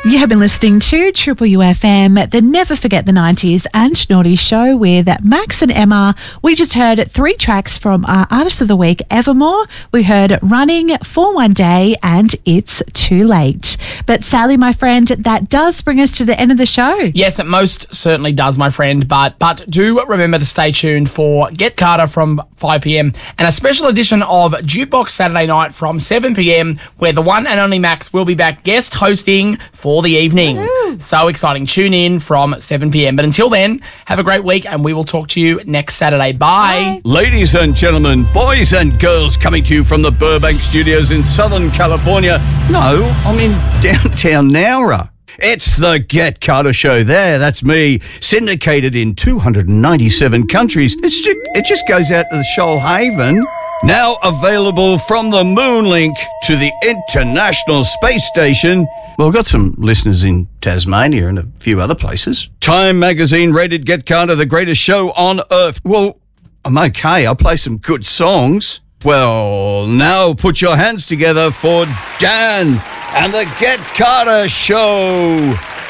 You have been listening to Triple UFM, the Never Forget the 90s and Naughty show with Max and Emma. We just heard 3 tracks from our Artist of the Week, Evermore. We heard Running, For One Day, and It's Too Late. But Sally, my friend, that does bring us to the end of the show. Yes, it most certainly does, my friend. But do remember to stay tuned for Get Carter from 5 p.m. and a special edition of Jukebox Saturday night from 7 p.m. where the one and only Max will be back guest hosting for the evening. Woo-hoo. So exciting. Tune in from 7 p.m. But until then, have a great week and we will talk to you next Saturday. Bye. Ladies and gentlemen, boys and girls, coming to you from the Burbank Studios in Southern California. No, I'm in downtown Nowra. It's the Get Carter Show there. That's me, syndicated in 297 countries. It just goes out to the Shoalhaven. Now available from the Moonlink to the International Space Station. Well, we've got some listeners in Tasmania and a few other places. Time magazine rated Get Carter the greatest show on earth. Well, I'm okay. I'll play some good songs. Well, now put your hands together for Dan and the Get Carter Show.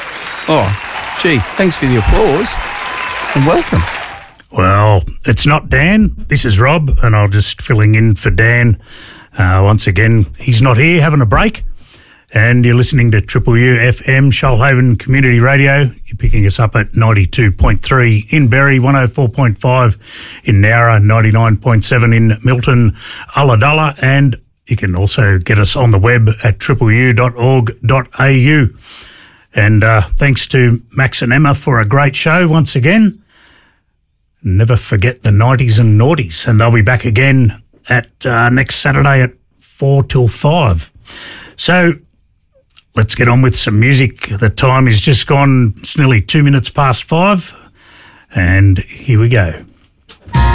Oh, gee, thanks for the applause and welcome. Well, it's not Dan. This is Rob, and I'm just filling in for Dan. Once again, he's not here, having a break. And you're listening to Triple U FM, Shoalhaven Community Radio. You're picking us up at 92.3 in Berry, 104.5 in Nowra, 99.7 in Milton, Ulladulla, and you can also get us on the web at tripleu.org.au. And thanks to Max and Emma for a great show once again. Never forget the 90s and noughties, and they'll be back again at next Saturday at 4 till 5. So let's get on with some music. The time is just gone. It's nearly 2 minutes past 5, and here we go.